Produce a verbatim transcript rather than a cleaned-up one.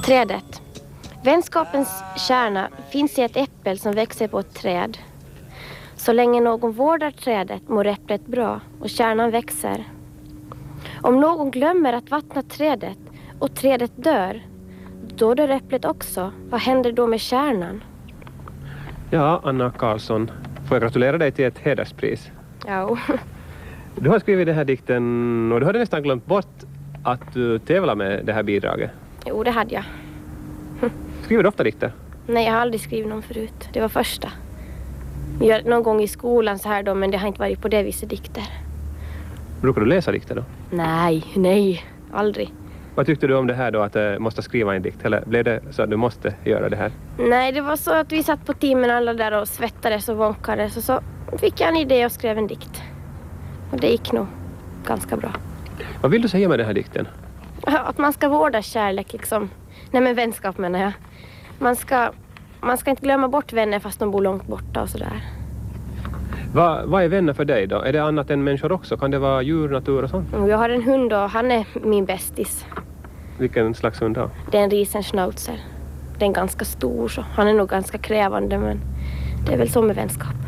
Trädet. Vänskapens kärna finns i ett äppel som växer på ett träd. Så länge någon vårdar trädet mår äpplet bra och kärnan växer. Om någon glömmer att vattna trädet och trädet dör, då dör äpplet också. Vad händer då med kärnan? Ja, Anna Karlsson, får jag gratulera dig till ett hederspris. Ja. Du har skrivit den här dikten och du hade nästan glömt bort att du tävlar med det här bidraget. Jo, det hade jag. Skriver du ofta dikter? Nej, jag har aldrig skrivit någon förut. Det var första. Jag, någon gång i skolan så här då, men det har inte varit på det viset dikter. Brukar du läsa dikter då? Nej, nej, aldrig. Vad tyckte du om det här då, att du måste skriva en dikt? Eller blev det så att du måste göra det här? Nej, det var så att vi satt på timmen alla där och svettades och vonkades. Och så fick jag en idé och skrev en dikt. Och det gick nog ganska bra. Vad vill du säga med den här dikten? Att man ska vårda kärlek liksom. Nej, men vänskap menar jag. Man ska, man ska inte glömma bort vänner fast de bor långt borta och sådär. Va, vad är vänner för dig då? Är det annat än människor också? Kan det vara djur, natur och sånt? Jag har en hund och han är min bästis. Vilken slags hund då? Det är en riesenschnauzer. Den är ganska stor så. Han är nog ganska krävande, men det är väl så med vänskap.